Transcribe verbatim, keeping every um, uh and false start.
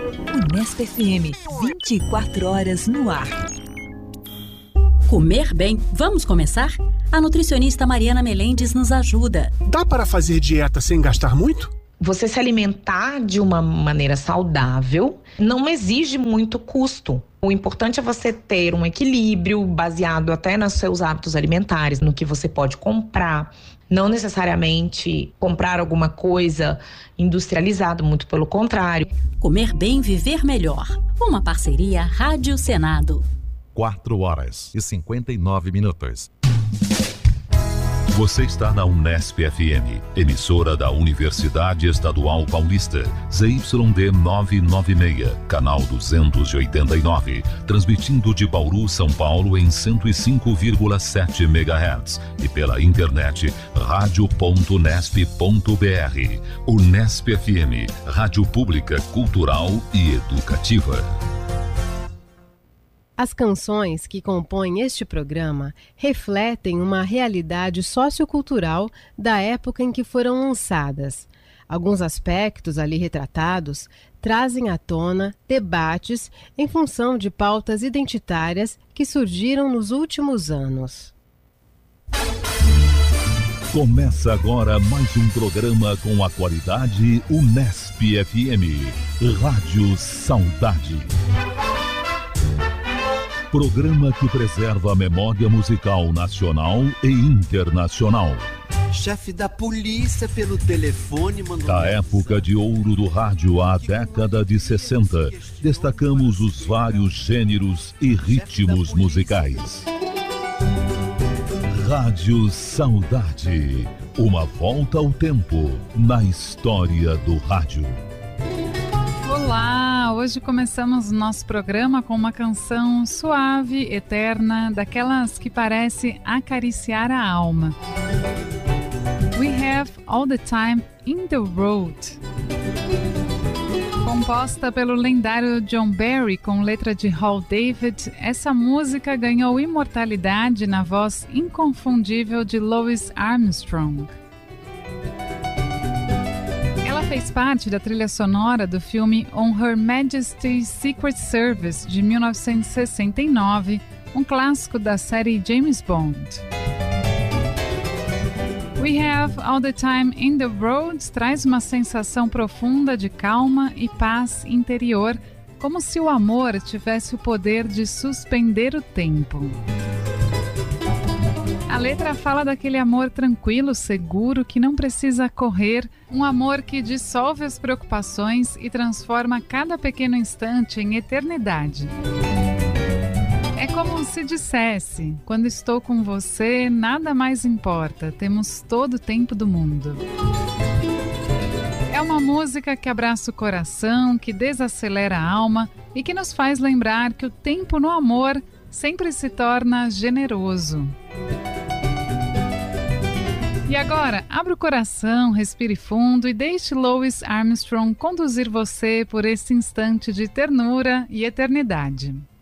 Unesp F M, vinte e quatro horas no ar. Comer bem, vamos começar? A nutricionista Mariana Melendes nos ajuda. Dá para fazer dieta sem gastar muito? Você se alimentar de uma maneira saudável não exige muito custo. O importante é você ter um equilíbrio baseado até nos seus hábitos alimentares, no que você pode comprar. Não necessariamente comprar alguma coisa industrializada, muito pelo contrário. Comer bem, viver melhor. Uma parceria Rádio Senado. quatro horas e cinquenta e nove minutos. Você está na Unesp F M, emissora da Universidade Estadual Paulista, Z Y D novecentos e noventa e seis, canal duzentos e oitenta e nove, transmitindo de Bauru, São Paulo em cento e cinco vírgula sete megahertz e pela internet rádio ponto unesp ponto br. Unesp F M, rádio pública, cultural e educativa. As canções que compõem este programa refletem uma realidade sociocultural da época em que foram lançadas. Alguns aspectos ali retratados trazem à tona debates em função de pautas identitárias que surgiram nos últimos anos. Começa agora mais um programa com a qualidade Unesp F M, Rádio Saudade. Programa que preserva a memória musical nacional e internacional. Chefe da polícia pelo telefone mandou... Da época de ouro do rádio à década de sessenta, destacamos os vários gêneros e ritmos musicais. Rádio Saudade, uma volta ao tempo na história do rádio. Olá! Hoje começamos o nosso programa com uma canção suave, eterna, daquelas que parece acariciar a alma. We Have All the Time in the Road. Composta pelo lendário John Barry com letra de Hal David, essa música ganhou imortalidade na voz inconfundível de Louis Armstrong. Fez parte da trilha sonora do filme On Her Majesty's Secret Service, de mil novecentos e sessenta e nove, um clássico da série James Bond. We Have All the Time in the Road traz uma sensação profunda de calma e paz interior, como se o amor tivesse o poder de suspender o tempo. A letra fala daquele amor tranquilo, seguro, que não precisa correr, um amor que dissolve as preocupações e transforma cada pequeno instante em eternidade. É como se dissesse: quando estou com você, nada mais importa, temos todo o tempo do mundo. É uma música que abraça o coração, que desacelera a alma e que nos faz lembrar que o tempo no amor sempre se torna generoso. E agora, abra o coração, respire fundo e deixe Louis Armstrong conduzir você por esse instante de ternura e eternidade.